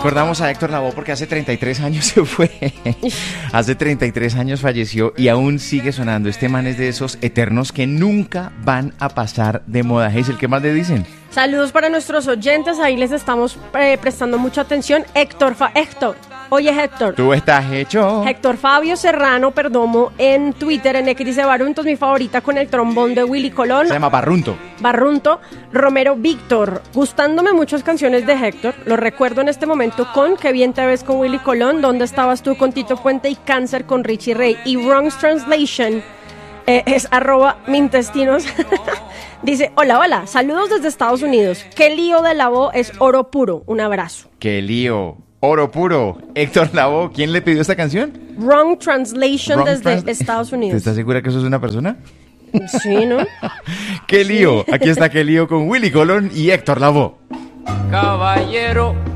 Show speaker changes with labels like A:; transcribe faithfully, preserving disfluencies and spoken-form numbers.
A: Recordamos a Héctor Lavoe porque hace treinta y tres años se fue. Hace treinta y tres años falleció y aún sigue sonando. Este man es de esos eternos que nunca van a pasar de moda. Hazel, ¿qué más le dicen?
B: Saludos para nuestros oyentes, ahí les estamos eh, prestando mucha atención. Héctor, Fa- Héctor, oye Héctor.
A: Tú estás hecho.
B: Héctor Fabio Serrano Perdomo en Twitter, en X dice Barunto es mi favorita con el trombón de Willy Colón.
A: Se llama Barrunto.
B: Barrunto. Romero Víctor, gustándome muchas canciones de Héctor, lo recuerdo en este momento con Qué bien te ves con Willy Colón, ¿Dónde estabas tú con Tito Puente y Cáncer con Richie Ray? Y Wrong's Translation eh, es arroba mintestinos. Dice, hola, hola, saludos desde Estados Unidos. Qué lío de Lavoe es oro puro. Un abrazo.
A: Qué lío. Oro puro. Héctor Lavoe, ¿quién le pidió esta canción?
B: Wrong Translation
A: Wrong
B: desde
A: trans-
B: Estados Unidos.
A: ¿Estás segura que eso es una persona?
B: Sí, ¿no?
A: Qué lío. Aquí está Qué lío con Willy Colón y Héctor Lavoe.
C: Caballero,